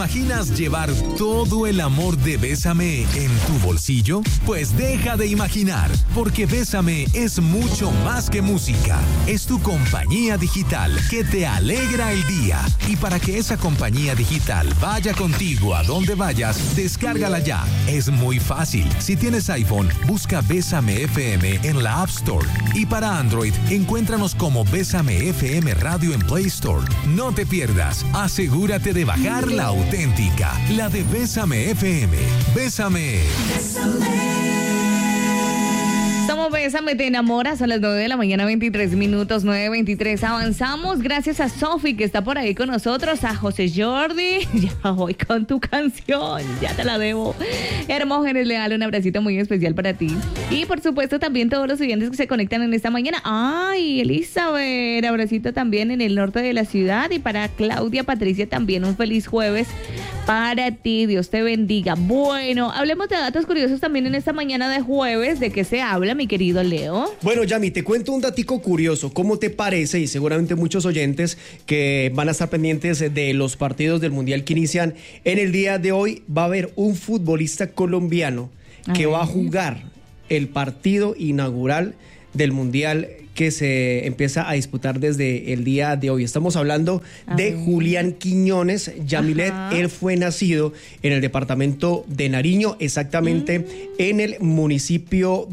¿Imaginas llevar todo el amor de Bésame en tu bolsillo? Pues deja de imaginar, porque Bésame es mucho más que música. Es tu compañía digital que te alegra el día. Y para que esa compañía digital vaya contigo a donde vayas, descárgala ya. Es muy fácil. Si tienes iPhone, busca Bésame FM en la App Store. Y para Android, encuéntranos como Bésame FM Radio en Play Store. No te pierdas. Asegúrate de bajar la auténtica, la de Bésame FM. Bésame. Somos Bésame, te enamora. Son las 9 de la mañana, 23 minutos, 9:23. Avanzamos gracias a Sofi, que está por ahí con nosotros, a José Jordi. Ya voy con tu canción, ya te la debo. Hermógenes Leal, un abracito muy especial para ti. Y por supuesto también todos los oyentes que se conectan en esta mañana. Ay, Elizabeth, abracito también en el norte de la ciudad. Y para Claudia Patricia también un feliz jueves para ti. Dios te bendiga. Bueno, hablemos de datos curiosos también en esta mañana de jueves. ¿De qué se habla, mi querido Leo? Bueno, Yami, te cuento un datico curioso. ¿Cómo te parece? Y seguramente muchos oyentes que van a estar pendientes de los partidos del Mundial que inician en el día de hoy, va a haber un futbolista colombiano que va a jugar el partido inaugural del Mundial que se empieza a disputar desde el día de hoy. Estamos hablando de Julián Quiñones Yamilet. Él fue nacido en el departamento de Nariño, exactamente en el municipio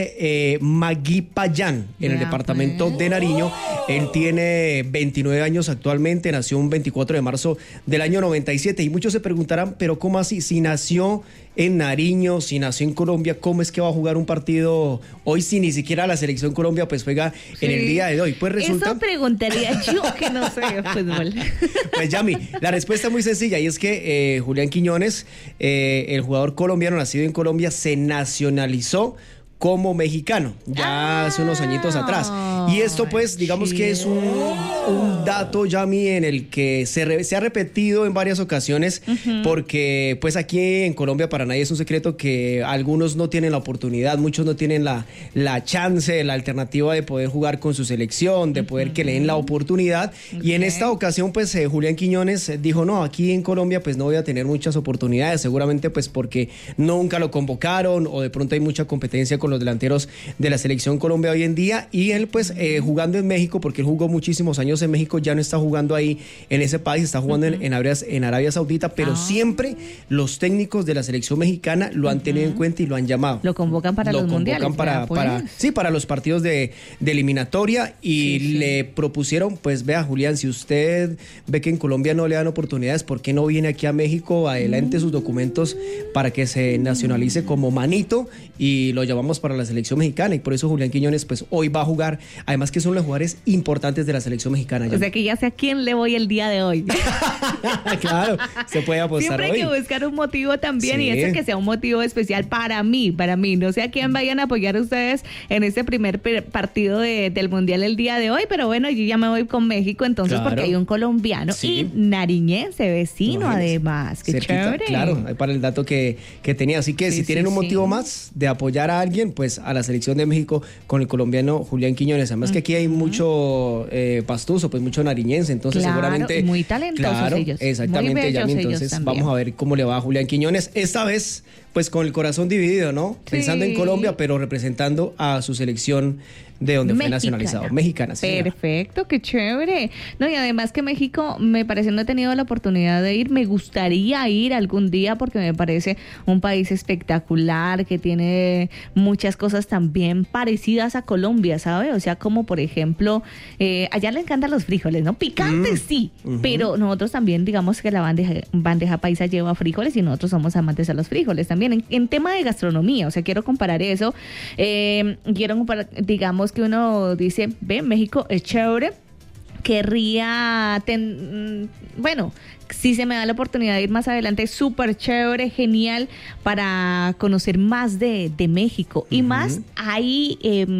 de Maguipayán, en el departamento de Nariño. Él tiene 29 años actualmente, nació un 24 de marzo del año 97. Y muchos se preguntarán, pero ¿cómo así? Si nació en Nariño, si nació en Colombia, ¿cómo es que va a jugar un partido hoy si ni siquiera la selección Colombia pues juega en el día de hoy? Pues resulta... Eso preguntaría yo, que no sé de fútbol. Pues Yami, la respuesta es muy sencilla, y es que Julián Quiñones, el jugador colombiano nacido en Colombia, se nacionalizó como mexicano, ya hace unos añitos atrás. Y esto pues digamos que es un dato, Yami, en el que se ha repetido en varias ocasiones, porque pues aquí en Colombia para nadie es un secreto que algunos no tienen la oportunidad, muchos no tienen la chance, la alternativa de poder jugar con su selección, de poder que le den la oportunidad. Y en esta ocasión pues Julián Quiñones dijo, no, aquí en Colombia pues no voy a tener muchas oportunidades, seguramente pues porque nunca lo convocaron o de pronto hay mucha competencia con los delanteros de la selección Colombia hoy en día. Y él pues jugando en México, porque él jugó muchísimos años en México, ya no está jugando ahí en ese país, está jugando en Arabia Saudita, pero siempre los técnicos de la selección mexicana lo han tenido en cuenta y lo han llamado. Lo convocan para los mundiales. Para los partidos de eliminatoria, y le propusieron, pues vea, Julián, si usted ve que en Colombia no le dan oportunidades, ¿por qué no viene aquí a México, adelante sus documentos para que se nacionalice como manito y lo llamamos para la selección mexicana? Y por eso Julián Quiñones pues hoy va a jugar, además que son los jugadores importantes de la selección mexicana. O sea que ya sé a quién le voy el día de hoy. Claro, se puede apostar siempre hoy. Siempre hay que buscar un motivo también, y ese que sea un motivo especial para mí. No sé a quién vayan a apoyar ustedes en este primer partido del Mundial el día de hoy, pero bueno, yo ya me voy con México entonces, porque hay un colombiano y nariñense vecino, además. Qué chévere. Claro, para el dato que tenía. Así que si tienen un motivo más de apoyar a alguien, pues a la selección de México con el colombiano Julián Quiñones. Además que aquí hay mucho pastuso, pues mucho nariñense, entonces seguramente muy talentosos ellos. Exactamente, Yami, entonces vamos a ver cómo le va a Julián Quiñones esta vez, pues con el corazón dividido, ¿no? Pensando en Colombia, pero representando a su selección de donde fue nacionalizado, mexicana. Sí, perfecto, qué chévere. No, y además que México, me parece, no he tenido la oportunidad de ir, me gustaría ir algún día porque me parece un país espectacular, que tiene muchas cosas también parecidas a Colombia, ¿sabe? O sea, como por ejemplo, allá le encantan los frijoles, ¿no? Picantes sí, pero nosotros también, digamos que la bandeja paisa lleva frijoles y nosotros somos amantes a los frijoles también. En tema de gastronomía, o sea, quiero comparar eso, quiero comparar, digamos que uno dice, ve, México es chévere, querría, bueno, si se me da la oportunidad de ir más adelante, súper chévere, genial, para conocer más de México. Y más, hay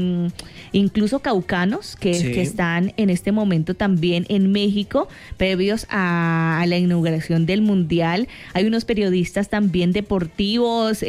incluso caucanos que están en este momento también en México, previos a la inauguración del Mundial. Hay unos periodistas también deportivos,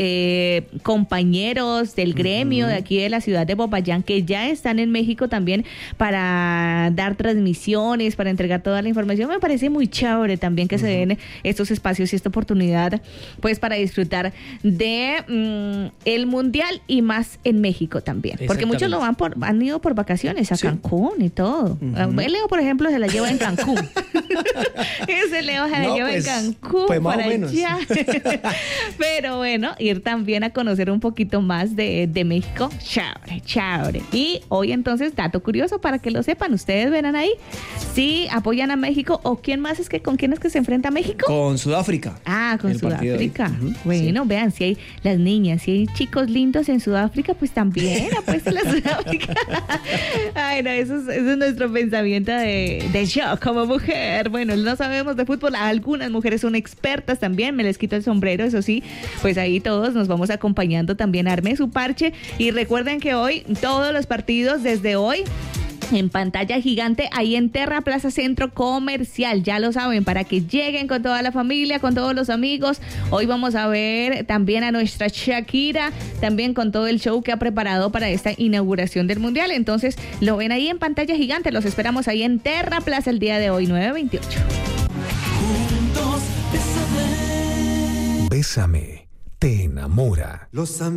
compañeros del gremio de aquí de la ciudad de Popayán, que ya están en México también para dar transmisiones, para entregar toda la información. Me parece muy chévere también también que se den estos espacios y esta oportunidad, pues para disfrutar de el Mundial y más en México también. Porque muchos han ido por vacaciones a Cancún y todo. Leo, por ejemplo, se la lleva en Cancún. Ese Leo se la lleva en Cancún, pues más por o menos. allá. Pero bueno, ir también a conocer un poquito más de México, chévere. Y hoy entonces, dato curioso para que lo sepan, ustedes verán ahí si apoyan a México o con quién es que se enfrenta México. Con Sudáfrica. Con Sudáfrica. Bueno, vean, si hay las niñas, si hay chicos lindos en Sudáfrica, pues también apuesten a Sudáfrica. Ay, no, eso es nuestro pensamiento de yo como mujer. Bueno, no sabemos de fútbol, algunas mujeres son expertas también, me les quito el sombrero, eso sí, pues ahí todos nos vamos acompañando también, arme su parche y recuerden que hoy todos los partidos desde hoy en pantalla gigante ahí en Terra Plaza Centro Comercial, ya lo saben, para que lleguen con toda la familia, con todos los amigos. Hoy vamos a ver también a nuestra Shakira, también con todo el show que ha preparado para esta inauguración del Mundial. Entonces lo ven ahí en pantalla gigante, los esperamos ahí en Terra Plaza el día de hoy, 9:28. Bésame, te enamora.